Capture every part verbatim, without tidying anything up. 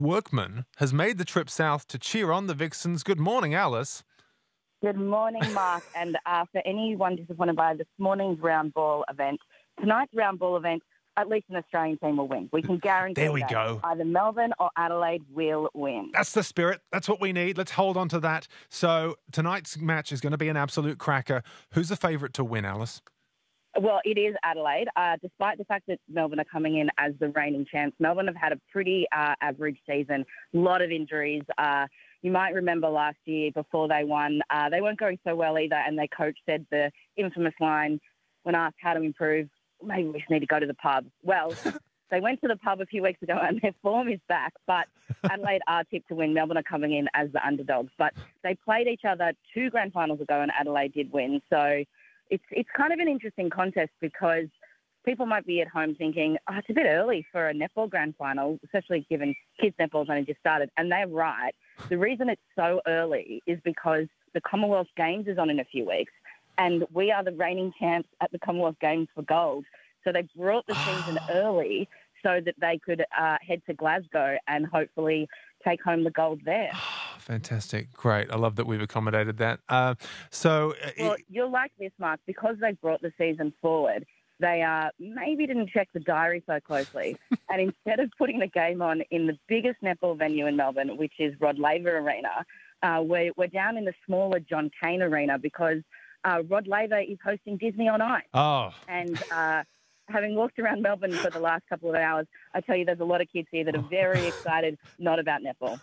Workman has made the trip south to cheer on the Vixens. Good morning, Alice. Good morning, Mark. and uh, for anyone disappointed by this morning's round ball event, tonight's round ball event, at least an Australian team will win. We can guarantee There we that. go. Either Melbourne or Adelaide will win. That's the spirit. That's what we need. Let's hold on to that. So tonight's match is going to be an absolute cracker. Who's the favourite to win, Alice? Well, it is Adelaide. Uh, despite the fact that Melbourne are coming in as the reigning champs, Melbourne have had a pretty uh, average season. A lot of injuries. Uh, you might remember last year before they won, uh, they weren't going so well either, and their coach said the infamous line when asked how to improve, maybe we just need to go to the pub. Well, they went to the pub a few weeks ago and their form is back, but Adelaide are tipped to win. Melbourne are coming in as the underdogs, but they played each other two grand finals ago and Adelaide did win. So it's it's kind of an interesting contest because people might be at home thinking, oh, it's a bit early for a netball grand final, especially given kids netball's only just started. And they're right. The reason it's so early is because the Commonwealth Games is on in a few weeks. And we are the reigning champs at the Commonwealth Games for gold. So they brought the season early so that they could uh, head to Glasgow and hopefully take home the gold there. Fantastic. Great. I love that we've accommodated that. Uh, so, uh, Well, it, you'll like this, Mark, because they brought the season forward. They uh, maybe didn't check the diary so closely. And instead of putting the game on in the biggest netball venue in Melbourne, which is Rod Laver Arena, uh, we're, we're down in the smaller John Cain Arena because uh, Rod Laver is hosting Disney on Ice. oh, And uh, having walked around Melbourne for the last couple of hours, I tell you there's a lot of kids here that are very excited, not about netball.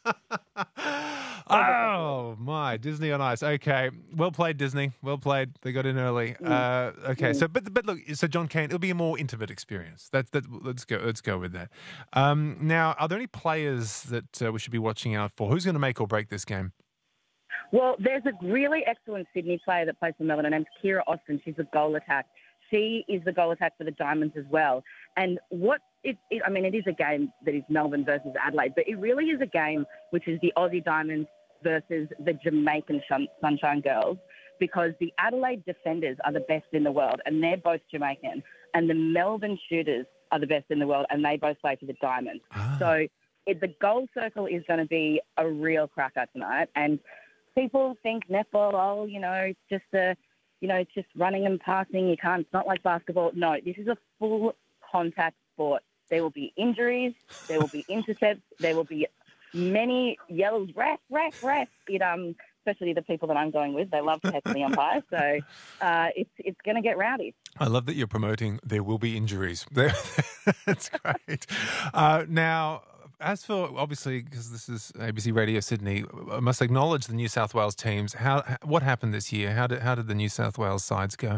oh my, Disney on Ice. Okay, well played, Disney. Well played. They got in early. Uh, okay, so but but look, so John Cain, it'll be a more intimate experience. That's that. Let's go. Let's go with that. Um, now, are there any players that uh, we should be watching out for? Who's going to make or break this game? Well, there's a really excellent Sydney player that plays for Melbourne. Her name's Kira Austin. She's a goal attack. She is the goal attack for the Diamonds as well. And what it, it, I mean, it is a game that is Melbourne versus Adelaide, but it really is a game which is the Aussie Diamonds versus the Jamaican Sunshine Girls, because the Adelaide defenders are the best in the world, and they're both Jamaican, and the Melbourne shooters are the best in the world, and they both play for the Diamonds. Ah. So it, the goal circle is going to be a real cracker tonight, and people think netball, oh, you know, it's just a, you know, it's just running and passing. You can't, it's not like basketball. No, this is a full contact sport. There will be injuries. There will be intercepts. There will be many yells, ref, ref, ref. It, um, especially the people that I'm going with, they love to heckle the umpire. So uh, it's it's going to get rowdy. I love that you're promoting there will be injuries. That's great. Uh, now, as for, obviously, because this is A B C Radio Sydney, I must acknowledge the New South Wales teams. How What happened this year? How did, how did the New South Wales sides go?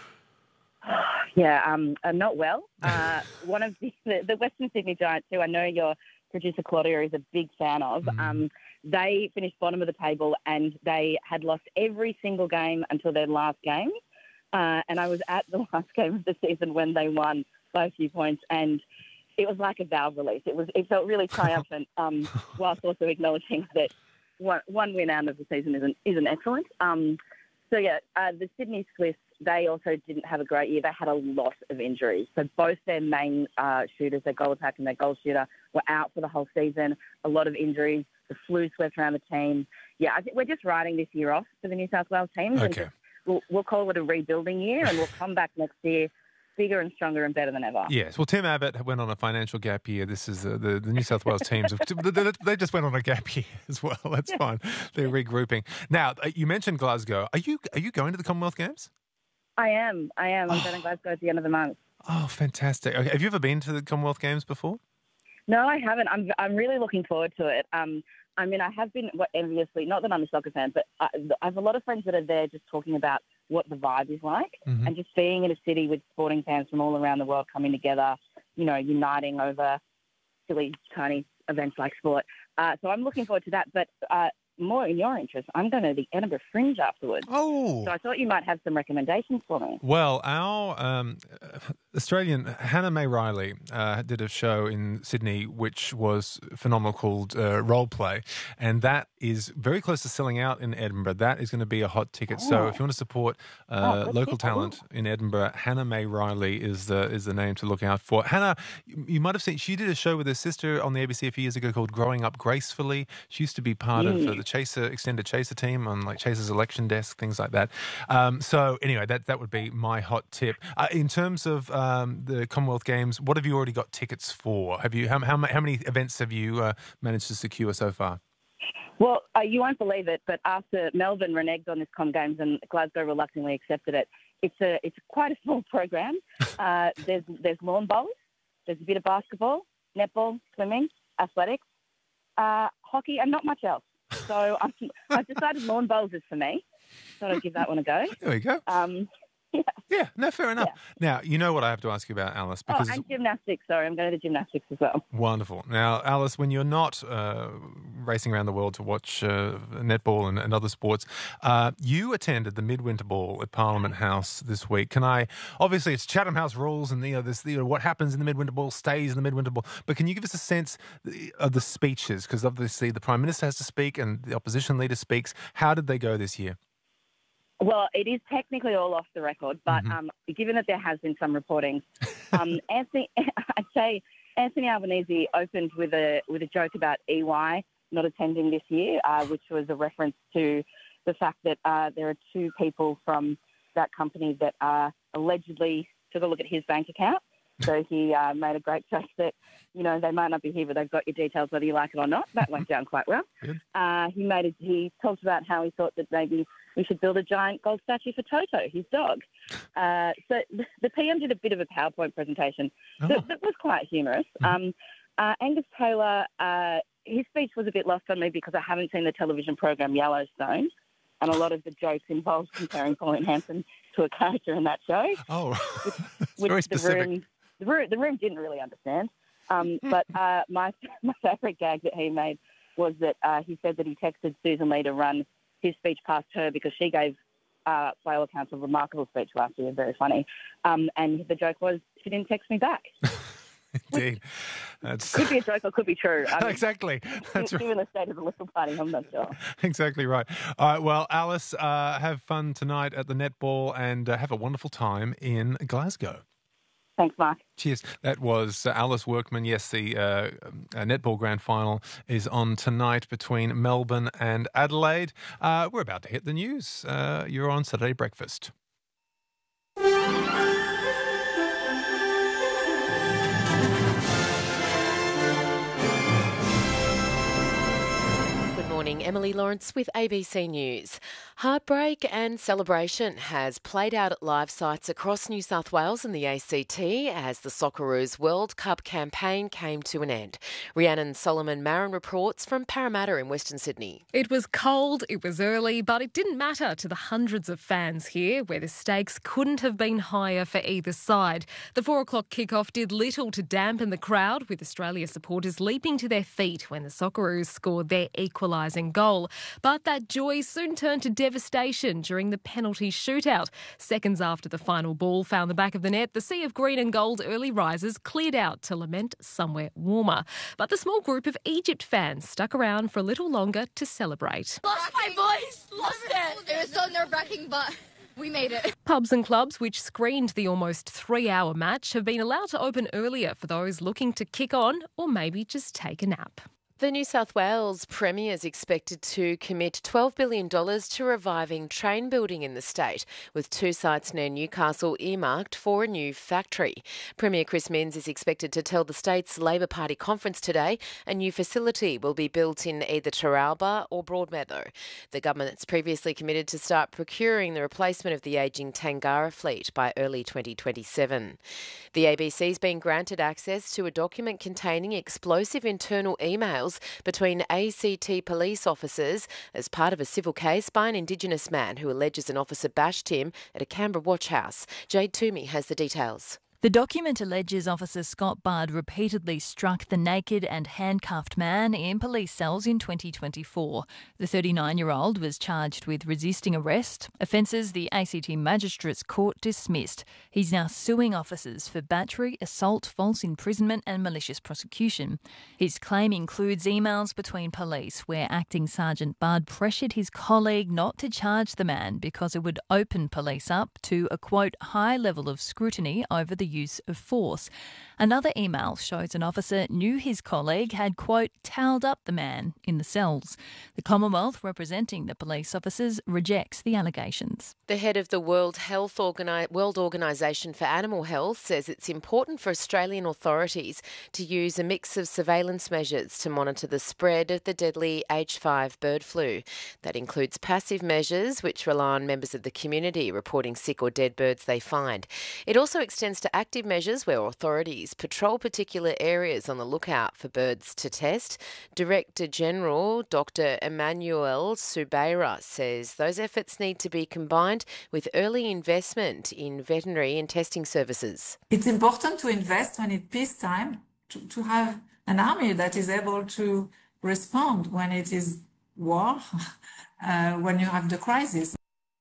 Yeah, um, uh, not well. Uh, one of the, the, the Western Sydney Giants, who I know your producer Claudia is a big fan of, mm. um, they finished bottom of the table and they had lost every single game until their last game. Uh, and I was at the last game of the season when they won by a few points, and it was like a valve release. It was. It felt really triumphant, um, whilst also acknowledging that one, one win out of the season isn't isn't excellent. Um, so yeah, uh, the Sydney Swifts, they also didn't have a great year. They had a lot of injuries. So both their main uh, shooters, their goal attack and their goal shooter, were out for the whole season. A lot of injuries. The flu swept around the team. Yeah, I think we're just riding this year off for the New South Wales teams. Okay. And just, we'll, we'll call it a rebuilding year, and we'll come back next year bigger and stronger and better than ever. Yes. Well, Tim Abbott went on a financial gap year. This is uh, the, the New South Wales teams. Have, they just went on a gap year as well. That's yeah. fine. They're regrouping. Now, you mentioned Glasgow. Are you are you going to the Commonwealth Games? I am. I am. I'm oh. going to Glasgow at the end of the month. Oh, fantastic. Okay. Have you ever been to the Commonwealth Games before? No, I haven't. I'm I'm really looking forward to it. Um, I mean, I have been enviously, not that I'm a soccer fan, but I, I have a lot of friends that are there just talking about what the vibe is like, mm-hmm. and just being in a city with sporting fans from all around the world coming together, you know, uniting over silly, tiny events like sport. Uh, so I'm looking forward to that. But uh, more in your interest, I'm going to the Edinburgh Fringe afterwards. Oh. So I thought you might have some recommendations for me. Well, our um, Australian Hannah May Riley uh, did a show in Sydney which was phenomenal called uh, Role Play, and that is very close to selling out in Edinburgh. That is going to be a hot ticket. Oh. So if you want to support uh, Oh, local good. talent in Edinburgh, Hannah May Riley is the is the name to look out for. Hannah, you, you might have seen, she did a show with her sister on the A B C a few years ago called Growing Up Gracefully. She used to be part of uh, the Chaser extended Chaser team on like Chaser's election desk, things like that. Um, so anyway, that that would be my hot tip. Uh, in terms of um, the Commonwealth Games, what have you already got tickets for? Have you how how, how many events have you uh, managed to secure so far? Well, uh, you won't believe it, but after Melbourne reneged on this Com Games and Glasgow reluctantly accepted it, it's a it's quite a small program. Uh, there's there's lawn bowls, there's a bit of basketball, netball, swimming, athletics, uh, hockey, and not much else. So I'm, I've decided lawn bowls is for me. Thought I'd give that one a go. There we go. Um, yeah. Yeah, no, fair enough. Yeah. Now, you know what I have to ask you about, Alice, because Oh, and gymnastics. Sorry, I'm going to gymnastics as well. wonderful. Now, Alice, when you're not uh, racing around the world to watch uh, netball and, and other sports, uh, you attended the Midwinter Ball at Parliament House this week. Can I? Obviously, it's Chatham House rules, and you know, this, you know, what happens in the Midwinter Ball stays in the Midwinter Ball. But can you give us a sense of the speeches? Because obviously, the Prime Minister has to speak, and the opposition leader speaks. How did they go this year? Well, it is technically all off the record, but Mm-hmm. um, given that there has been some reporting, um, Anthony, I'd say Anthony Albanese opened with a with a joke about E Y not attending this year, uh, which was a reference to the fact that uh, there are two people from that company that uh, allegedly took a look at his bank account. So he uh, made a great joke that, you know, they might not be here, but they've got your details whether you like it or not. That went down quite well. Uh, he made a, he talked about how he thought that maybe we should build a giant gold statue for Toto, his dog. Uh, so the, the P M did a bit of a PowerPoint presentation Oh. that, that was quite humorous. Um, uh, Angus Taylor, uh, his speech was a bit lost on me because I haven't seen the television program Yellowstone, and a lot of the jokes involved comparing Pauline Hanson to a character in that show. Oh, it's which very the specific. room, the room, the room didn't really understand. Um, but uh, my my favourite gag that he made was that uh, he said that he texted Susan Lee to run his speech past her because she gave, uh, by all accounts, a remarkable speech last year, very funny. Um, and the joke was she didn't text me back. Indeed. That's Could be a joke or could be true. I mean, exactly. That's right. given the state of the Liberal Party, I'm not sure. Exactly right. All right. Well, Alice, uh, have fun tonight at the netball and uh, have a wonderful time in Glasgow. Thanks, Mark. Cheers. That was uh, Alice Workman. Yes, the uh, uh, netball grand final is on tonight between Melbourne and Adelaide. Uh, we're about to hit the news. Uh, you're on Saturday Breakfast. Morning, Emily Lawrence with A B C News. Heartbreak and celebration has played out at live sites across New South Wales and the A C T as the Socceroos World Cup campaign came to an end. Rhiannon Solomon Marin reports from Parramatta in Western Sydney. It was cold, it was early, but it didn't matter to the hundreds of fans here, where the stakes couldn't have been higher for either side. The four o'clock kickoff did little to dampen the crowd, with Australia supporters leaping to their feet when the Socceroos scored their equalising goal. But that joy soon turned to devastation during the penalty shootout. Seconds after the final ball found the back of the net, the sea of green and gold early risers cleared out to lament somewhere warmer. But the small group of Egypt fans stuck around for a little longer to celebrate. Lost my voice, lost it. It was so nerve-wracking, but we made it. Pubs and clubs which screened the almost three-hour match have been allowed to open earlier for those looking to kick on or maybe just take a nap. The New South Wales Premier is expected to commit twelve billion dollars to reviving train building in the state, with two sites near Newcastle earmarked for a new factory. Premier Chris Minns is expected to tell the state's Labor Party conference today a new facility will be built in either Taralba or Broadmeadow. The government's previously committed to start procuring the replacement of the ageing Tangara fleet by early twenty twenty-seven. The A B C's been granted access to a document containing explosive internal emails between A C T police officers as part of a civil case by an Indigenous man who alleges an officer bashed him at a Canberra watch house. Jade Toomey has the details. The document alleges Officer Scott Bard repeatedly struck the naked and handcuffed man in police cells in twenty twenty-four. The thirty-nine-year-old was charged with resisting arrest, offences the A C T Magistrates Court dismissed. He's now suing officers for battery, assault, false imprisonment and malicious prosecution. His claim includes emails between police where Acting Sergeant Bard pressured his colleague not to charge the man because it would open police up to a, quote, high level of scrutiny over the use of force. Another email shows an officer knew his colleague had, quote, towelled up the man in the cells. The Commonwealth, representing the police officers, rejects the allegations. The head of the World Health Organi- World Organisation for Animal Health says it's important for Australian authorities to use a mix of surveillance measures to monitor the spread of the deadly H five bird flu. That includes passive measures, which rely on members of the community reporting sick or dead birds they find. It also extends to active measures where authorities patrol particular areas on the lookout for birds to test. Director General Doctor Emmanuel Subeira says those efforts need to be combined with early investment in veterinary and testing services. It's important to invest when it's peacetime, to, to have an army that is able to respond when it is war, uh, when you have the crisis.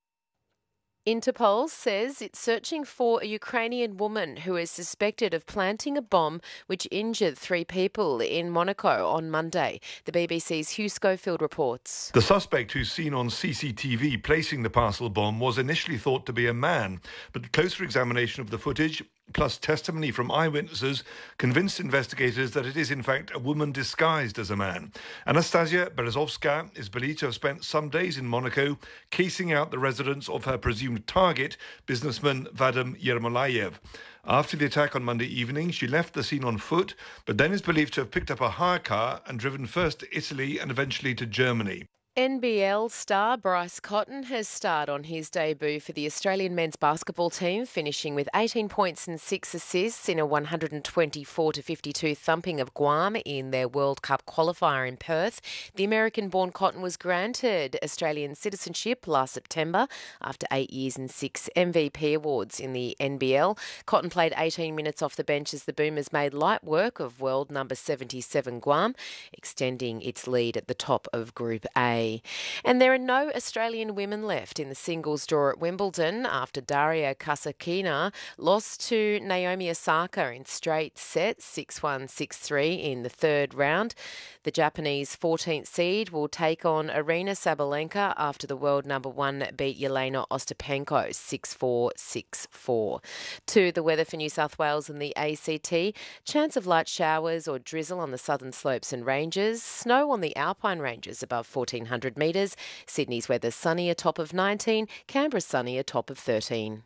Interpol says it's searching for a Ukrainian woman who is suspected of planting a bomb which injured three people in Monaco on Monday. The B B C's Hugh Schofield reports. The suspect, who's seen on C C T V placing the parcel bomb, was initially thought to be a man, but closer examination of the footage, plus testimony from eyewitnesses, convinced investigators that it is in fact a woman disguised as a man. Anastasia Berezovska is believed to have spent some days in Monaco casing out the residence of her presumed target, businessman Vadim Yermolayev. After the attack on Monday evening, she left the scene on foot, but then is believed to have picked up a hire car and driven first to Italy and eventually to Germany. N B L star Bryce Cotton has starred on his debut for the Australian men's basketball team, finishing with eighteen points and six assists in a one twenty-four to fifty-two thumping of Guam in their World Cup qualifier in Perth. The American-born Cotton was granted Australian citizenship last September after eight years and six M V P awards in the N B L. Cotton played eighteen minutes off the bench as the Boomers made light work of world number seventy-seven Guam, extending its lead at the top of Group A. And there are no Australian women left in the singles draw at Wimbledon after Daria Kasatkina lost to Naomi Osaka in straight sets, six one, six three in the third round. The Japanese fourteenth seed will take on Arina Sabalenka after the world number one beat Yelena Ostapenko six four, six four. To the weather for New South Wales and the A C T, chance of light showers or drizzle on the southern slopes and ranges, snow on the alpine ranges above fourteen hundred metres. Sydney's weather sunny, a top of nineteen. Canberra sunny, a top of thirteen.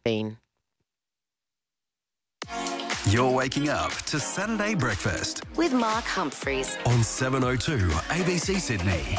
You're waking up to Saturday Breakfast with Mark Humphreys on seven oh two A B C Sydney.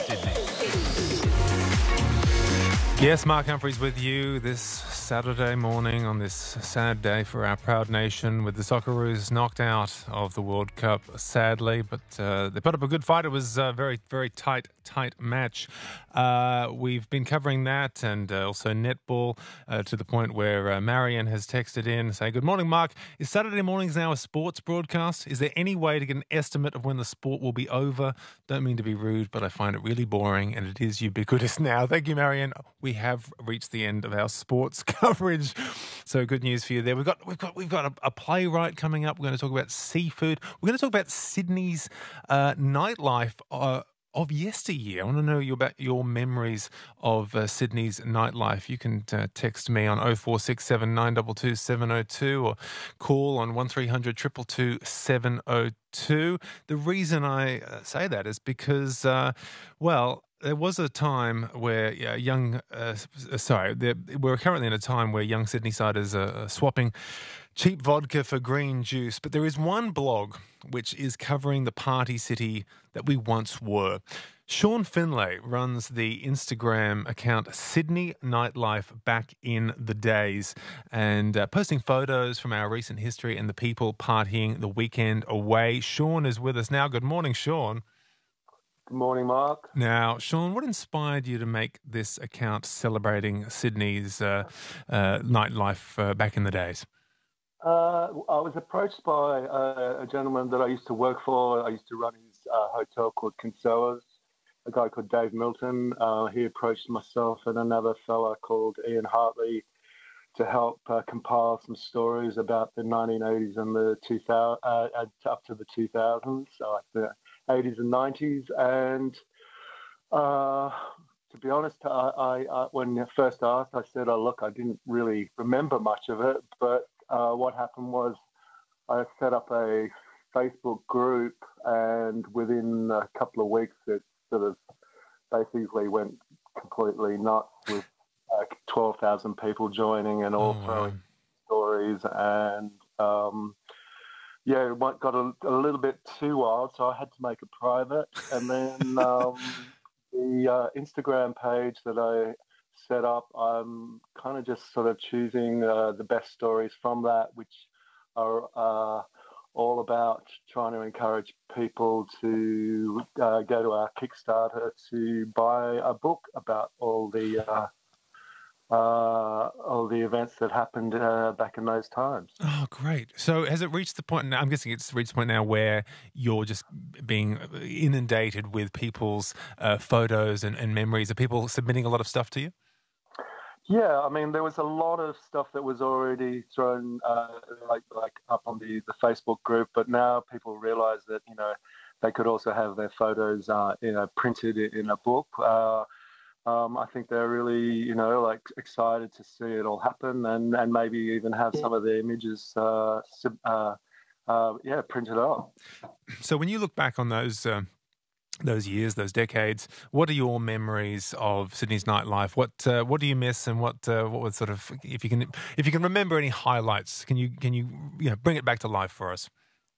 Yes, Mark Humphreys with you this Saturday morning on this sad day for our proud nation, with the Socceroos knocked out of the World Cup, sadly, but uh, they put up a good fight. It was a very, very tight, tight match. Uh, we've been covering that and uh, also netball uh, to the point where uh, Marion has texted in saying, "Good morning, Mark. Is Saturday mornings now a sports broadcast? Is there any way to get an estimate of when the sport will be over? Don't mean to be rude, but I find it really boring, and it is ubiquitous now." Thank you, Marion. We have reached the end of our sports coverage, so good news for you there. We've got we've got we've got a, a playwright coming up. We're going to talk about seafood. We're going to talk about Sydney's uh, nightlife uh, of yesteryear. I want to know you about your memories of uh, Sydney's nightlife. You can uh, text me on oh four six seven, nine two two, seven oh two or call on one three hundred, two two two, seven oh two. The reason I uh, say that is because, uh, well, there was a time where uh, young, uh, sorry, there, we're currently in a time where young Sydney-siders are swapping cheap vodka for green juice. But there is one blog which is covering the party city that we once were. Sean Finlay runs the Instagram account Sydney Nightlife Back in the Days, and uh, posting photos from our recent history and the people partying the weekend away. Sean is with us now. Good morning, Sean. Good morning, Mark. Now, Sean, what inspired you to make this account celebrating Sydney's uh, uh, nightlife uh, back in the days? Uh, I was approached by a, a gentleman that I used to work for. I used to run his uh, hotel called Kinsellas, a guy called Dave Milton. Uh, he approached myself and another fella called Ian Hartley to help uh, compile some stories about the nineteen eighties and the two thousand, uh, up to the two thousands, so like the eighties and nineties. And uh, to be honest, I, I, I when I first asked, I said, "Oh, look, I didn't really remember much of it," but Uh, what happened was I set up a Facebook group, and within a couple of weeks, it sort of basically went completely nuts with like twelve thousand people joining and all oh, throwing wow. stories. And um, yeah, it got a, a little bit too wild, so I had to make it private. And then um, the uh, Instagram page that I set up, I'm kind of just sort of choosing uh, the best stories from that, which are uh, all about trying to encourage people to uh, go to our Kickstarter to buy a book about all the uh, uh, all the events that happened uh, back in those times. Oh, great. So has it reached the point, now, I'm guessing it's reached the point now where you're just being inundated with people's uh, photos and, and memories? Are people submitting a lot of stuff to you? Yeah, I mean, there was a lot of stuff that was already thrown uh, like like up on the, the Facebook group, but now people realise that, you know, they could also have their photos, uh, you know, printed in a book. Uh, um, I think they're really, you know, like excited to see it all happen, and, and maybe even have some of the images, uh, uh, uh, yeah, printed up. So when you look back on those. Uh... Those years, those decades, what are your memories of Sydney's nightlife? What uh, what do you miss, and what uh, what was sort of, if you can if you can remember any highlights, can you can you you know bring it back to life for us?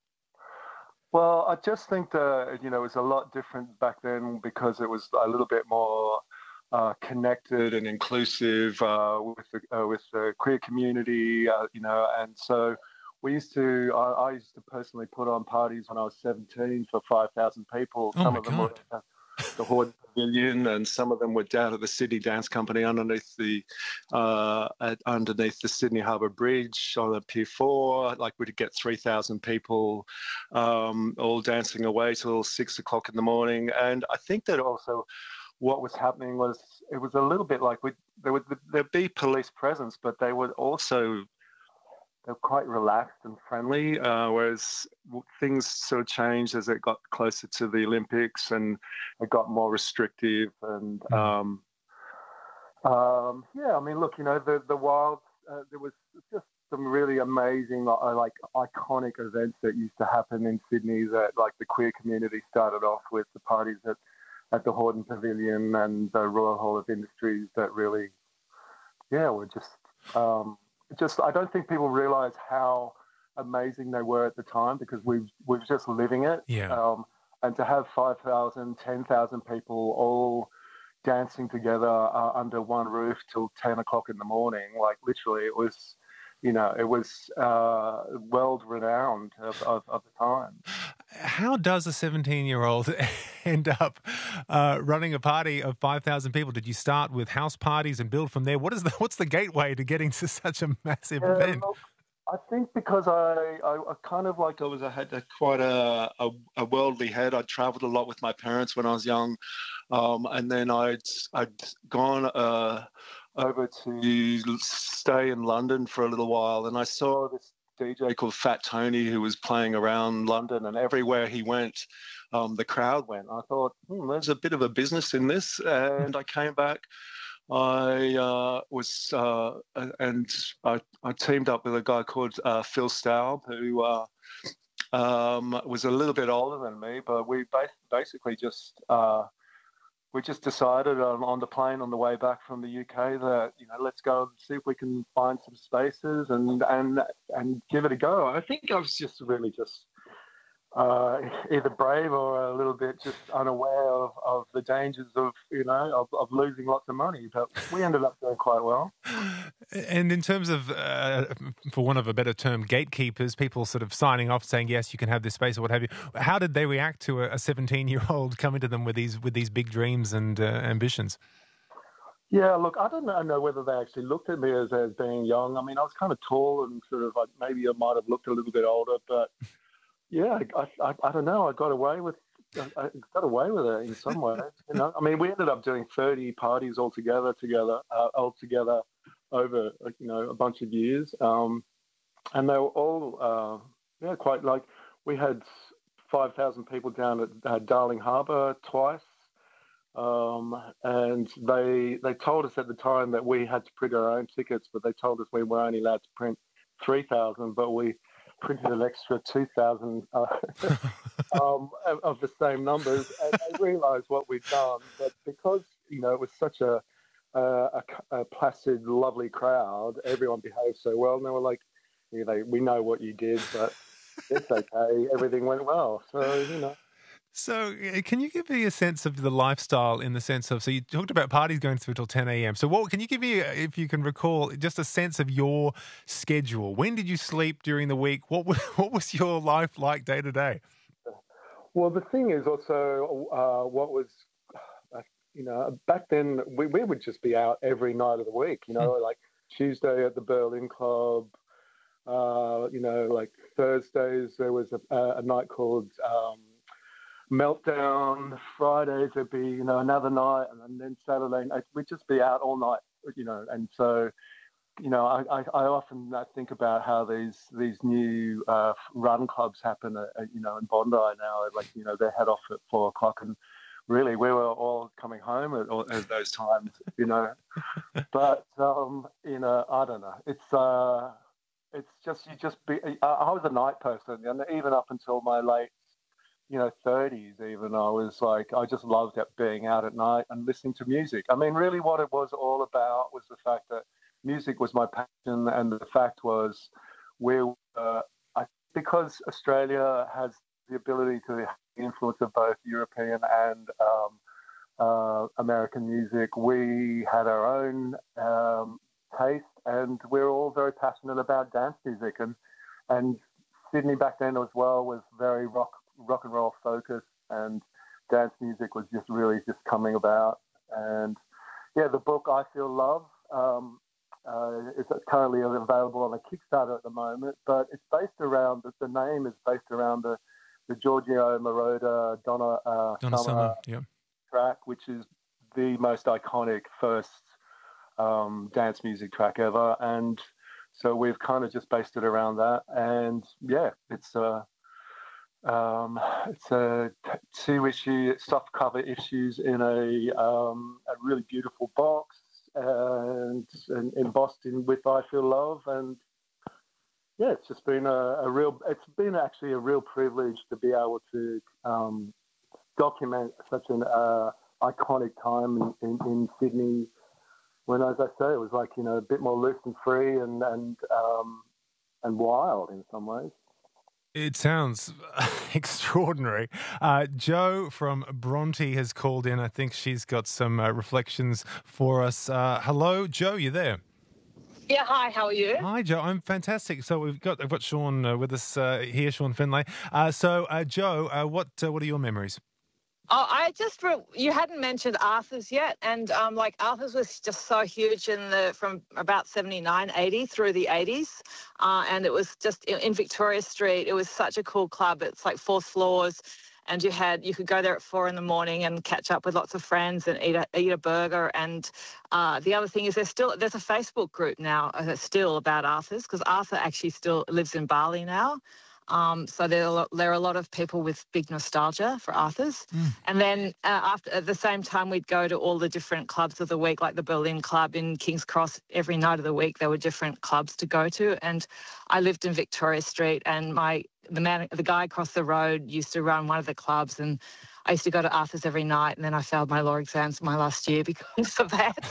Well, I just think that, you know, it was a lot different back then because it was a little bit more uh, connected and inclusive uh, with the uh, with the queer community, uh, you know, and so. We used to, I, I used to personally put on parties when I was seventeen for five thousand people. Oh some my of them God. were at the Horde Pavilion, and some of them were down at the Sydney Dance Company underneath the uh, at, underneath the Sydney Harbour Bridge on the Pier four. Like, we'd get three thousand people um, all dancing away till six o'clock in the morning. And I think that also what was happening was, it was a little bit like, we, there would there'd be police presence, but they would also... They're quite relaxed and friendly, uh, whereas things sort of changed as it got closer to the Olympics, and it got more restrictive. And um, um, yeah, I mean, look, you know, the the wild. Uh, there was just some really amazing, uh, like iconic events that used to happen in Sydney. That, like, the queer community started off with the parties at at the Horden Pavilion and the Royal Hall of Industries. That really, yeah, were just. Um, Just, I don't think people realise how amazing they were at the time, because we've we've just living it. Yeah. Um, and to have five thousand, ten thousand people all dancing together uh, under one roof till ten o'clock in the morning, like, literally, it was, you know, it was uh, world renowned of, of, of the time. How does a seventeen-year-old end up uh, running a party of five thousand people? Did you start with house parties and build from there? What is the what's the gateway to getting to such a massive Yeah, event? look, I think because I, I, I kind of like I was I had a, quite a, a, a worldly head. I travelled a lot with my parents when I was young, um, and then I'd I'd gone uh, over to stay in London for a little while, and I saw this D J called Fat Tony who was playing around London, and everywhere he went, um, the crowd went. I thought, hmm, there's a bit of a business in this, and I came back. I uh, was uh, and I, I teamed up with a guy called uh, Phil Staub, who uh, um, was a little bit older than me, but we basically just uh, we just decided on, on the plane on the way back from the U K that, you know, let's go and see if we can find some spaces and and and give it a go. I think I was just really just uh, either brave or a little bit just unaware of, of the dangers of, you know, of, of losing lots of money. But we ended up doing quite well. And in terms of, uh, for want of a better term, gatekeepers, people sort of signing off saying, yes, you can have this space or what have you, how did they react to a seventeen-year-old coming to them with these with these big dreams and uh, ambitions? Yeah, look, I don't know, I know whether they actually looked at me as, as being young. I mean, I was kind of tall and sort of, like, maybe I might have looked a little bit older, but yeah, I, I, I don't know. I got away with, I, I got away with it in some ways. You know, I mean, we ended up doing thirty parties altogether, together, uh, altogether over, you know, a bunch of years, um, and they were all, uh, yeah, quite like we had five thousand people down at uh, Darling Harbour twice. Um, and they they told us at the time that we had to print our own tickets, but they told us we were only allowed to print three thousand, but we printed an extra two thousand uh, um, of, of the same numbers, and they realised what we'd done. But because, you know, it was such a, a, a placid, lovely crowd, everyone behaved so well, and they were like, you know, we know what you did, but it's okay, everything went well. So, you know. So uh, can you give me a sense of the lifestyle in the sense of, so you talked about parties going through till ten a.m. So what can you give me, uh, if you can recall, just a sense of your schedule? When did you sleep during the week? What was, what was your life like day to day? Well, the thing is also uh, what was, uh, you know, back then we, we would just be out every night of the week, you know, like Tuesday at the Berlin Club, uh, you know, like Thursdays there was a, a night called um, Meltdown. Fridays there'd be, you know, another night, and then Saturday night we'd just be out all night, you know. And so, you know, I, I, I often think about how these these new uh, run clubs happen, at, at, you know, in Bondi now. Like, you know, they head off at four o'clock, and really we were all coming home at, at those times, you know. But um, you know, I don't know. It's uh, it's just you just be. I, I was a night person, and even up until my late, you know, thirties even, I was like, I just loved being out at night and listening to music. I mean, really what it was all about was the fact that music was my passion, and the fact was we uh, I, because Australia has the ability to have the influence of both European and um, uh, American music, we had our own um, taste, and we were all very passionate about dance music. And, and Sydney back then as well was very rock rock and roll focused, and dance music was just really just coming about. And yeah, the book I Feel Love um, uh, is currently available on a Kickstarter at the moment, but it's based around, the, the name is based around the, the Giorgio Moroder Donna, uh, Donna Summer, Summer, yeah. track, which is the most iconic first um, dance music track ever. And so we've kind of just based it around that. And yeah, it's uh, Um, it's a two issue soft cover issues in a um, a really beautiful box, and, and embossed in with I Feel Love. And yeah, it's just been a, a real it's been actually a real privilege to be able to um, document such an uh, iconic time in, in, in Sydney, when, as I say, it was like, you know, a bit more loose and free and and um, and wild in some ways. It sounds extraordinary. Uh, Jo from Bronte has called in. I think she's got some uh, reflections for us. Uh, hello, Jo, you there? Yeah, hi, how are you? Hi, Jo. I'm fantastic. So we've got I've got Sean uh, with us uh, here, Sean Finlay. Uh, so, uh, Jo, uh, what uh, what are your memories? Oh, I just re- you hadn't mentioned Arthur's yet, and um, like Arthur's was just so huge in the from about seventy-nine, eighty through the eighties, uh, and it was just in, in Victoria Street. It was such a cool club. It's like four floors, and you had you could go there at four in the morning and catch up with lots of friends and eat a, eat a burger. And uh, the other thing is there's still there's a Facebook group now uh, still about Arthur's, because Arthur actually still lives in Bali now. Um, so there are, a lot, there are a lot of people with big nostalgia for Arthur's. Mm. And then uh, after at the same time, we'd go to all the different clubs of the week, like the Berlin Club in King's Cross. Every night of the week, there were different clubs to go to. And I lived in Victoria Street, and my the man, the guy across the road used to run one of the clubs, and I used to go to Arthur's every night. And then I failed my law exams my last year because of that.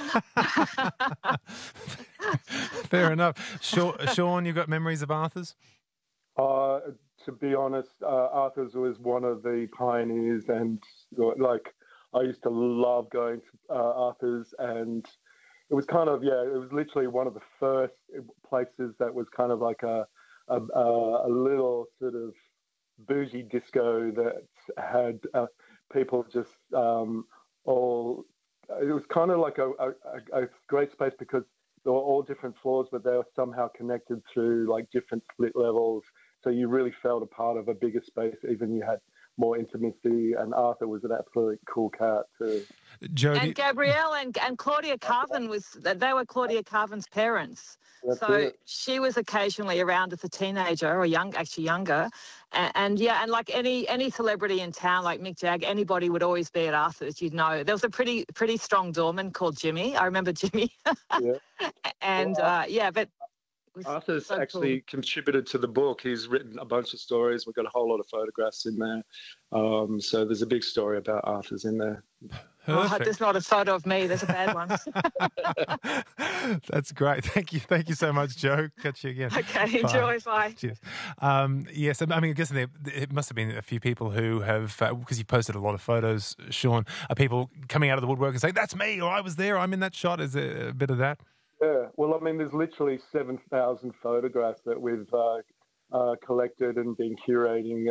Fair enough. Sean, you've got memories of Arthur's? Uh, to be honest, uh, Arthur's was one of the pioneers, and like I used to love going to uh, Arthur's, and it was kind of yeah, it was literally one of the first places that was kind of like a a, a little sort of bougie disco that had uh, people just um, all it was kind of like a, a, a great space because they were all different floors, but they were somehow connected through like different split levels. So you really felt a part of a bigger space, even you had more intimacy. And Arthur was an absolutely cool cat too. Jody. And Gabrielle and, and Claudia Carvin was, they were Claudia Carvin's parents. That's so it. she was occasionally around as a teenager or young, actually younger. And, and yeah, and like any any celebrity in town, like Mick Jagger, anybody would always be at Arthur's, you'd know. There was a pretty pretty strong doorman called Jimmy. I remember Jimmy. Yeah. and uh, yeah, but Arthur's so actually cool. contributed to the book. He's written a bunch of stories. We've got a whole lot of photographs in there. Um, so there's a big story about Arthur's in there. Oh, there's not a photo of me. There's a bad one. That's great. Thank you. Thank you so much, Joe. Catch you again. Okay, enjoy. Bye. Cheers. Um, yes, I mean, I guess there, it must have been a few people who have, uh, because you posted a lot of photos, Sean, are people coming out of the woodwork and saying, that's me, or I was there, I'm in that shot. Is there a bit of that? Yeah, well, I mean, there's literally seven thousand photographs that we've uh, uh, collected and been curating